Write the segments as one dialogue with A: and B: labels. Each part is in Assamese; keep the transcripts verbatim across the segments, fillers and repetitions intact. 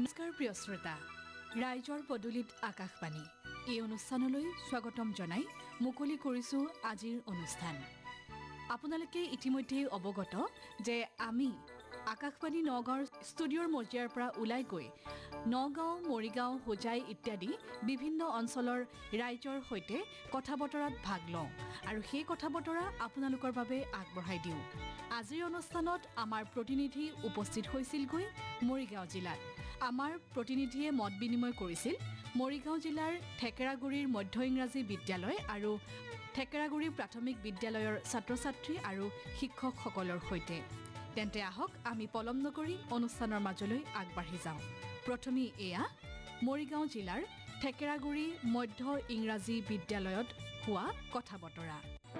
A: নমস্কাৰ প্ৰিয় শ্ৰোতা, ৰাইজৰ পদূলিত আকাশবাণী এই অনুষ্ঠানলৈ স্বাগতম জনাই মুকলি কৰিছোঁ আজিৰ অনুষ্ঠান। আপোনালোকে ইতিমধ্যে অৱগত যে আমি আকাশবাণী নগাঁৱৰ ষ্টুডিঅ'ৰ মজিয়াৰ পৰা ওলাই গৈ নগাঁও, মৰিগাঁও, হোজাই ইত্যাদি বিভিন্ন অঞ্চলৰ ৰাইজৰ সৈতে কথা বতৰাত ভাগ লওঁ আৰু সেই কথা বতৰা আপোনালোকৰ বাবে আগবঢ়াই দিওঁ। আজিৰ অনুষ্ঠানত আমাৰ প্ৰতিনিধি উপস্থিত হৈছিলগৈ মৰিগাঁও জিলাত। আমাৰ প্ৰতিনিধিয়ে মত বিনিময় কৰিছিল মৰিগাঁও জিলাৰ থেকেৰাগুৰিৰ মধ্য ইংৰাজী বিদ্যালয় আৰু থেকেৰাগুৰি প্ৰাথমিক বিদ্যালয়ৰ ছাত্ৰ ছাত্ৰী আৰু শিক্ষকসকলৰ সৈতে। তেন্তে আহক আমি পলম নকৰি অনুষ্ঠানৰ মাজলৈ আগবাঢ়ি যাওঁ। প্ৰথমে এয়া মৰিগাঁও জিলাৰ থেকেৰাগুৰি মধ্য ইংৰাজী বিদ্যালয়ত হোৱা কথা বতৰা।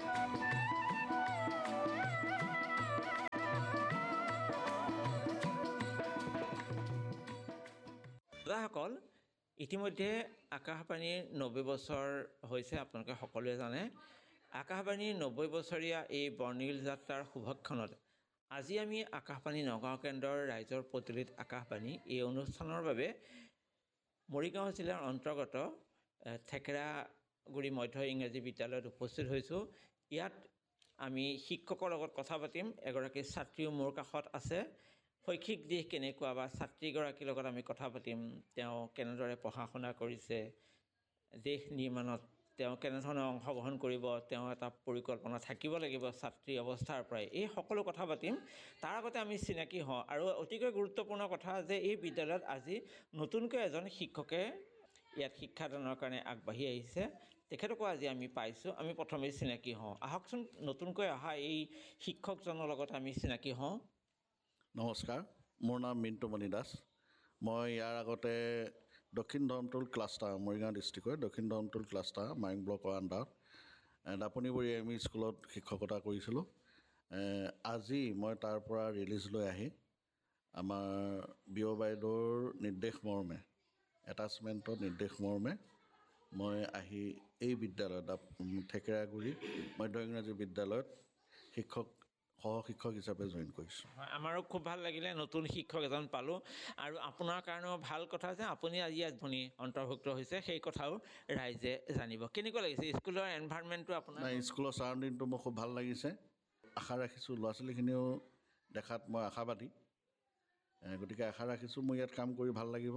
B: দাদাসকল, ইতিমধ্যে আকাশবাণীৰ নব্বৈ বছৰ হৈছে, আপোনালোকে সকলোৱে জানে। আকাশবাণীৰ নব্বৈ বছৰীয়া এই বৰ্ণিল যাত্ৰাৰ শুভক্ষণত আজি আমি আকাশবাণী নগাঁও কেন্দ্ৰৰ ৰাইজৰ পদূলিত আকাশবাণী এই অনুষ্ঠানৰ বাবে মৰিগাঁও জিলাৰ অন্তৰ্গত থেকেৰাগুৰি মধ্য ইংৰাজী বিদ্যালয়ত উপস্থিত হৈছোঁ। ইয়াত আমি শিক্ষকৰ লগত কথা পাতিম। এগৰাকী ছাত্ৰীও মোৰ কাষত আছে। শৈক্ষিক দিশ কেনেকুৱা বা ছাত্ৰীগৰাকীৰ লগত আমি কথা পাতিম, তেওঁ কেনেদৰে পঢ়া শুনা কৰিছে, দেশ নিৰ্মাণত তেওঁ কেনেধৰণে অংশগ্ৰহণ কৰিব, তেওঁ এটা পৰিকল্পনা থাকিব লাগিব ছাত্ৰী অৱস্থাৰ পৰাই। এই সকলো কথা পাতিম। তাৰ আগতে আমি চিনাকি হওঁ। আৰু অতিকৈ গুৰুত্বপূৰ্ণ কথা যে এই বিদ্যালয়ত আজি নতুনকৈ এজন শিক্ষকে ইয়াত শিক্ষাদানৰ কাৰণে আগবাঢ়ি আহিছে। তেখেতকো আজি আমি পাইছোঁ। আমি প্ৰথমেই চিনাকি হওঁ। আহকচোন নতুনকৈ অহা এই শিক্ষকজনৰ লগত আমি চিনাকি হওঁ।
C: নমস্কাৰ, মোৰ নাম মিণ্টুমণি দাস। মই ইয়াৰ আগতে দক্ষিণ ধৰমটোল ক্লাষ্টাৰ, মৰিগাঁও ডিষ্ট্ৰিক্টৰ দক্ষিণ ধৰমটোল ক্লাষ্টাৰ মাইং ব্লকৰ আণ্ডাৰত দাপনিবুৰী এম ই স্কুলত শিক্ষকতা কৰিছিলোঁ। আজি মই তাৰ পৰা ৰিলিজ লৈ আহি আমাৰ বিঅ বাইদেউৰ নিৰ্দেশ মৰ্মে, এটাচমেণ্টৰ নিৰ্দেশ মৰ্মে মই আহি এই বিদ্যালয়ত থেকেৰাগুৰি মধ্য ইংৰাজী বিদ্যালয়ত শিক্ষক সহ শিক্ষক হিচাপে জইন কৰিছোঁ।
B: হয়, আমাৰো খুব ভাল লাগিলে, নতুন শিক্ষক এজন পালোঁ। আৰু আপোনাৰ কাৰণেও ভাল কথা যে আপুনি আজি আপুনি অন্তৰ্ভুক্ত হৈছে, সেই কথাও ৰাইজে জানিব। কেনেকুৱা লাগিছে স্কুলৰ এনভাইৰনমেণ্টটো আপোনাৰ?
C: স্কুলৰ ছাৰাউণ্ডিংটো মোৰ খুব ভাল লাগিছে। আশা ৰাখিছোঁ ল'ৰা ছোৱালীখিনিও দেখাত মই আশাবাদী, গতিকে আশা ৰাখিছোঁ মোৰ ইয়াত কাম কৰি ভাল লাগিব।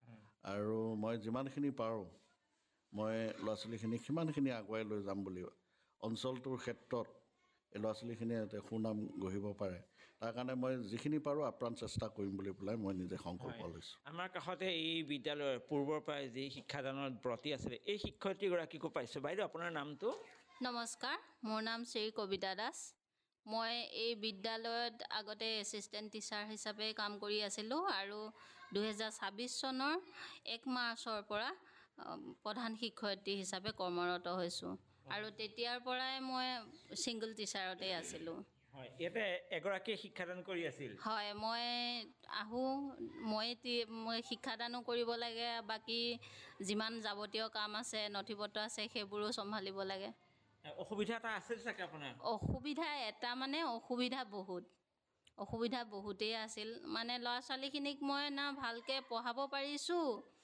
C: আৰু মই যিমানখিনি পাৰোঁ মই ল'ৰা ছোৱালীখিনিক সিমানখিনি আগুৱাই লৈ যাম বুলি, অঞ্চলটোৰ ক্ষেত্ৰত এই ল'ৰা ছোৱালীখিনিয়ে যাতে সুনাম গঢ়িব পাৰে তাৰ কাৰণে মই যিখিনি পাৰোঁ আপ্ৰাণ চেষ্টা কৰিম বুলি পেলাই মই নিজে সংকল্প লৈছোঁ।
B: আমাৰ কাষতে এই বিদ্যালয়ৰ পূৰ্বৰ পৰাই যি শিক্ষাদানত ব্ৰতী আছিলে এই শিক্ষয়িত্ৰীগৰাকীকো পাইছোঁ। বাইদেউ, আপোনাৰ নামটো?
D: নমস্কাৰ, মোৰ নাম শ্ৰী কবিতা দাস। মই এই বিদ্যালয়ত আগতে এছিষ্টেণ্ট টিচাৰ হিচাপে কাম কৰি আছিলোঁ আৰু দুহেজাৰ ছাব্বিছ চনৰ এক মাৰ্চৰ পৰা প্ৰধান শিক্ষয়িত্ৰী হিচাপে কৰ্মৰত হৈছোঁ। আৰু তেতিয়াৰ পৰাই মই ছিংগল টিচাৰতে আছিলোঁ।
B: হয়, ইয়াতে এগৰাকীয়ে শিক্ষাদান কৰি আছিল?
D: হয়, মই আহোঁ, মই মই শিক্ষাদানো কৰিব লাগে, বাকী যিমান যাৱতীয় কাম আছে, নথি পত্ৰ আছে, সেইবোৰো চম্ভালিব লাগে।
B: অসুবিধা এটা আছিল চাগে আপোনাৰ?
D: অসুবিধা এটা মানে অসুবিধা বহুত অসুবিধা বহুতেই আছিল। মানে ল'ৰা ছোৱালীখিনিক মই না ভালকৈ পঢ়াব পাৰিছোঁ,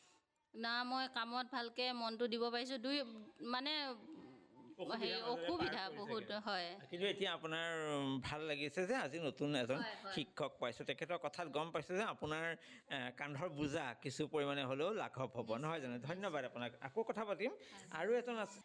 D: না মই কামত ভালকৈ মনটো দিব পাৰিছোঁ। দুই মানে সেই অসুবিধা বহুত হয়।
B: কিন্তু এতিয়া আপোনাৰ ভাল লাগিছে যে আজি নতুন এজন শিক্ষক পাইছোঁ। তেখেতৰ কথাত গম পাইছোঁ যে আপোনাৰ কান্ধৰ বোজা কিছু পৰিমাণে হ'লেও লাঘৱ হ'ব, নহয় জানো? ধন্যবাদ আপোনাক। আকৌ কথা পাতিম। আৰু এজন আছে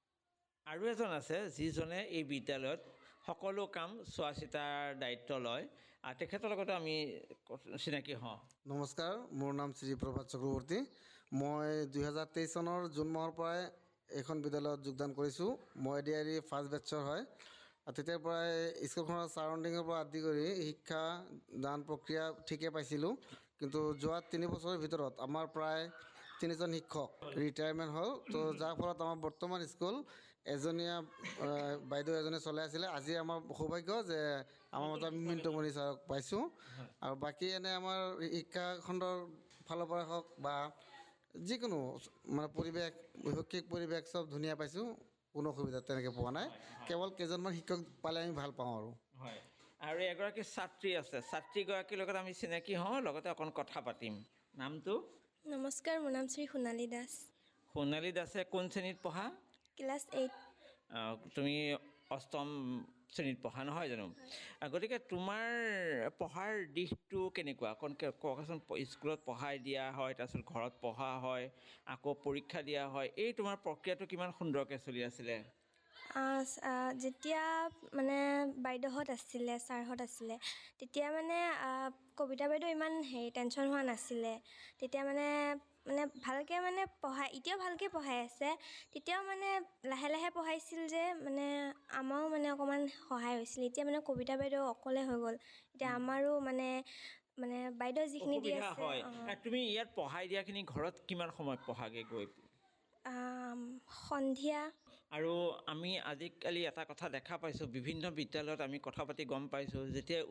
B: আৰু এজন আছে যিজনে এই বিদ্যালয়ত সকলো কাম চোৱা চিতাৰ দায়িত্ব লয়, আৰু তেখেতৰ লগতো আমি চিনাকি হওঁ।
E: নমস্কাৰ, মোৰ নাম শ্ৰী প্ৰভাত চক্ৰৱৰ্তী। মই দুহেজাৰ তেইছ চনৰ জুন মাহৰ পৰাই এইখন বিদ্যালয়ত যোগদান কৰিছোঁ। মই ডি আই ডি ফাৰ্ষ্ট বেটছৰ হয়। তেতিয়াৰ পৰাই স্কুলখনৰ ছাৰাউণ্ডিঙৰ পৰা আদি কৰি শিক্ষা দান প্ৰক্ৰিয়া ঠিকে পাইছিলোঁ। কিন্তু যোৱা তিনি বছৰৰ ভিতৰত আমাৰ প্ৰায় তিনিজন শিক্ষক ৰিটায়াৰমেণ্ট হ'ল। তো যাৰ ফলত আমাৰ বৰ্তমান স্কুল এজনীয়া বাইদেউ এজনে চলাই আছিলে। আজি আমাৰ সৌভাগ্য যে আমাৰ মাজত আমি মিণ্টুমণি ছাৰক পাইছোঁ। আৰু বাকী এনে আমাৰ শিক্ষাখণ্ডৰ ফালৰ পৰা হওক বা যিকোনো মানে পৰিৱেশ, শৈক্ষিক পৰিৱেশ চব ধুনীয়া পাইছোঁ। কোনো অসুবিধা তেনেকৈ পোৱা নাই। কেৱল কেইজনমান শিক্ষক পালে আমি ভাল পাওঁ আৰু।
B: হয়, আৰু এগৰাকী ছাত্ৰী আছে ছাত্ৰীগৰাকীৰ লগত আমি চিনাকি হওঁ লগতে অকণ কথা পাতিম নামটো
F: নমস্কাৰ মোৰ নাম শ্ৰী সোণালী দাস
B: সোণালী দাসে কোন শ্ৰেণীত পঢ়া
F: ক্লাছ এইট
B: আহ, তুমি অষ্টম শ্ৰেণীত পঢ়া নহয় জানো আহ, গতিকে তোমাৰ পঢ়াৰ দিশটো কেনেকুৱা অকণ কে- কওকচোন প- স্কুলত পঢ়াই দিয়া হয় তাৰপিছত ঘৰত পঢ়া হয় আকৌ পৰীক্ষা দিয়া হয় এই তোমাৰ প্ৰক্ৰিয়াটো কিমান সুন্দৰকৈ চলি আছিলে
F: আহ, চ- আহ, যেতিয়া মানে বাইদেউহঁত আছিলে ছাৰহঁত আছিলে তেতিয়া মানে আহ, কবিতা বাইদেউ ইমান হেৰি টেনশ্যন হোৱা নাছিলে তেতিয়া মানে মানে ভালকৈ মানে পঢ়াই এতিয়াও ভালকৈ পঢ়াই আছে তেতিয়াও মানে লাহে লাহে পঢ়াইছিল যে মানে আমাৰো মানে অকণমান সহায় হৈছিল এতিয়া মানে কবিতা বাইদেউ অকলে হৈ গ'ল এতিয়া আমাৰো মানে মানে বাইদেউ যিখিনি দি
B: অসুবিধা
F: আছে
B: হয়
F: অঁ,
B: আহ, তুমি ইয়াত পঢ়াই দিয়াখিনি ঘৰত কিমান সময়ত পঢ়াগে গৈ
F: আম, সন্ধিয়া
B: আৰু আমি আজিকালি এটা কথা দেখা পাইছোঁ বিভিন্ন বিদ্যালয়ত আমি কথা পাতি গম পাইছোঁ যেতিয়া